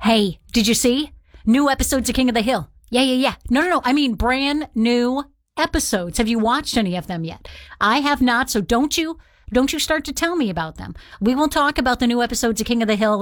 Hey, did you see? New episodes of King of the Hill. Yeah. No. I mean, brand new episodes. Have you watched any of them yet? I have not, so don't you start to tell me about them. We will talk about the new episodes of King of the Hill